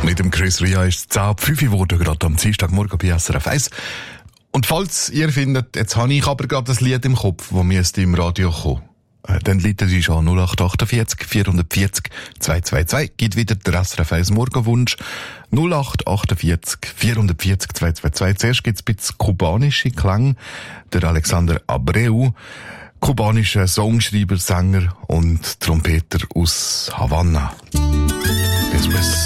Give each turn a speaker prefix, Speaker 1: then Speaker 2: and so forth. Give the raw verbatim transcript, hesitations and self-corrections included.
Speaker 1: Mit dem Chris Ria ist es zehn ab fünf geworden, gerade am Dienstagmorgen bei S R F eins. Und falls ihr findet, jetzt habe ich aber gerade das Lied im Kopf, das müsste im Radio kommen, äh, dann leitet es an null acht achtundvierzig vierhundertvierzig zweihundertzweiundzwanzig. Gibt wieder der S R F eins Morgenwunsch. null acht achtundvierzig vierhundertvierzig zweihundertzweiundzwanzig. Zuerst gibt es ein bisschen kubanische Klang. Der Alexander Abreu, kubanischer Songschreiber, Sänger und Trompeter aus Havanna. Bis, bis.